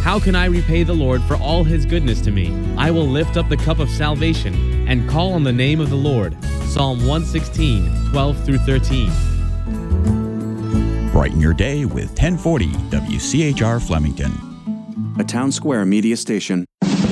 How can I repay the Lord for all his goodness to me? I will lift up the cup of salvation and call on the name of the Lord. Psalm 116, 12 through 13. Brighten your day with 1040 WCHR Flemington. A Town Square media station.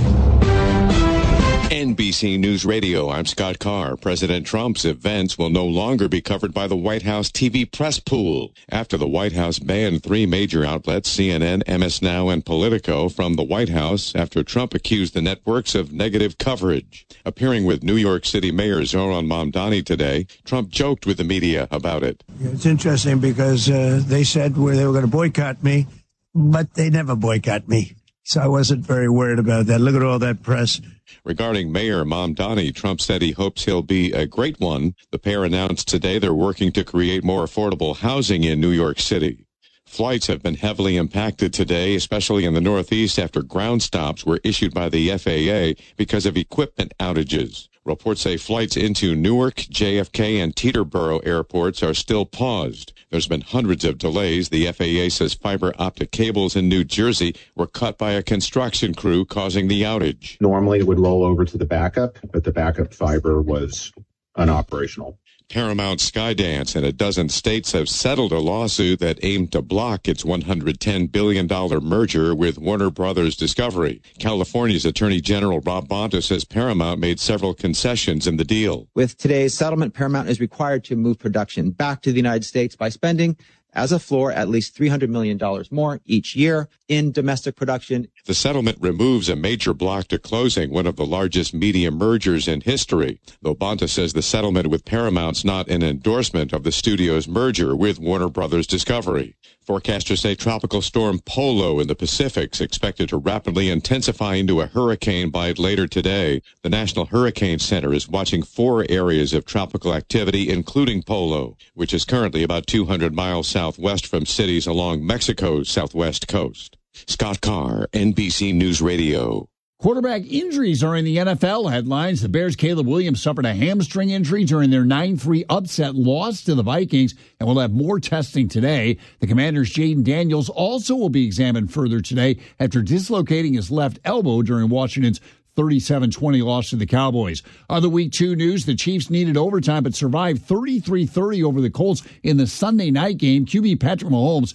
NBC News Radio, I'm Scott Carr. President Trump's events will no longer be covered by the White House TV press pool after the White House banned three major outlets, CNN, MS Now, and Politico, from the White House after Trump accused the networks of negative coverage. Appearing with New York City Mayor Zohran Mamdani today, Trump joked with the media about it. It's interesting because they said they were going to boycott me, but they never boycott me. So I wasn't very worried about that. Look at all that press. Regarding Mayor Mamdani, Trump said he hopes he'll be a great one. The pair announced today they're working to create more affordable housing in New York City. Flights have been heavily impacted today, especially in the Northeast, after ground stops were issued by the FAA because of equipment outages. Reports say flights into Newark, JFK, and Teterboro airports are still paused. There's been hundreds of delays. The FAA says fiber optic cables in New Jersey were cut by a construction crew, causing the outage. Normally it would roll over to the backup, but the backup fiber was unoperational. Paramount, Skydance, and a dozen states have settled a lawsuit that aimed to block its $110 billion merger with Warner Brothers Discovery. California's Attorney General Rob Bonta says Paramount made several concessions in the deal. With today's settlement, Paramount is required to move production back to the United States by spending, as a floor, at least $300 million more each year in domestic production. The settlement removes a major block to closing one of the largest media mergers in history, though Bonta says the settlement with Paramount's not an endorsement of the studio's merger with Warner Brothers Discovery. Forecasters say Tropical Storm Polo in the Pacific is expected to rapidly intensify into a hurricane by later today. The National Hurricane Center is watching 4 areas of tropical activity, including Polo, which is currently about 200 miles southwest from cities along Mexico's southwest coast. Scott Carr, NBC News Radio. Quarterback injuries are in the NFL headlines. The Bears' Caleb Williams suffered a hamstring injury during their 9-3 upset loss to the Vikings and will have more testing today. The Commanders' Jaden Daniels also will be examined further today after dislocating his left elbow during Washington's 37-20 loss to the Cowboys. Other Week 2 news, the Chiefs needed overtime but survived 33-30 over the Colts in the Sunday night game. QB Patrick Mahomes,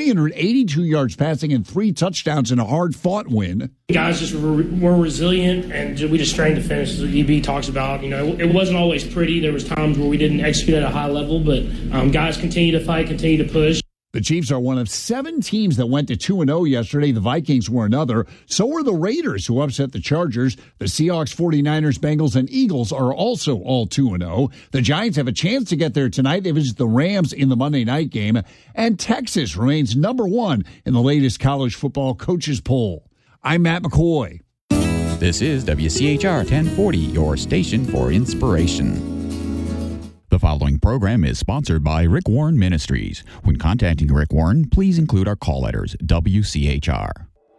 382 yards passing and 3 touchdowns in a hard-fought win. Guys just were resilient, and we just strained to finish. As EB talks about, it wasn't always pretty. There was times where we didn't execute at a high level, but guys continue to fight, continue to push. The Chiefs are one of 7 teams that went to 2-0 yesterday. The Vikings were another. So were the Raiders, who upset the Chargers. The Seahawks, 49ers, Bengals, and Eagles are also all 2-0. The Giants have a chance to get there tonight. They visit the Rams in the Monday night game. And Texas remains number 1 in the latest college football coaches poll. I'm Matt McCoy. This is WCHR 1040, your station for inspiration. The following program is sponsored by Rick Warren Ministries. When contacting Rick Warren, please include our call letters, WCHR.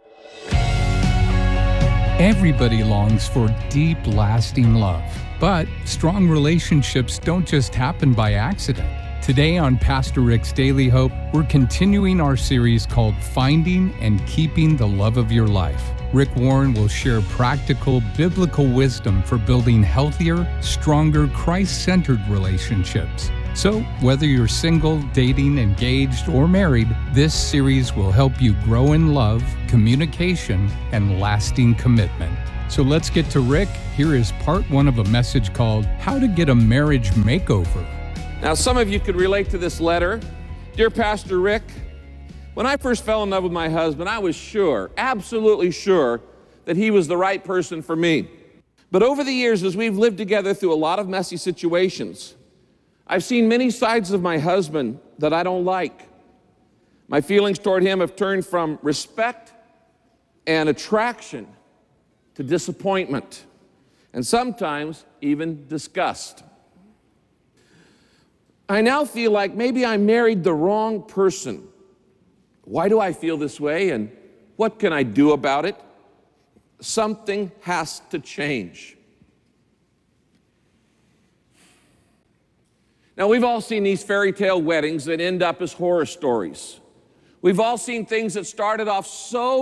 Everybody longs for deep, lasting love. But strong relationships don't just happen by accident. Today on Pastor Rick's Daily Hope, we're continuing our series called Finding and Keeping the Love of Your Life. Rick Warren will share practical biblical wisdom for building healthier, stronger, Christ-centered relationships. So, whether you're single, dating, engaged, or married, this series will help you grow in love, communication, and lasting commitment. So let's get to Rick. Here is part 1 of a message called How to Get a Marriage Makeover. Now, some of you could relate to this letter. Dear Pastor Rick, when I first fell in love with my husband, I was sure, absolutely sure, that he was the right person for me. But over the years, as we've lived together through a lot of messy situations, I've seen many sides of my husband that I don't like. My feelings toward him have turned from respect and attraction to disappointment, and sometimes even disgust. I now feel like maybe I married the wrong person. Why do I feel this way, and what can I do about it? Something has to change. Now, we've all seen these fairy tale weddings that end up as horror stories. We've all seen things that started off so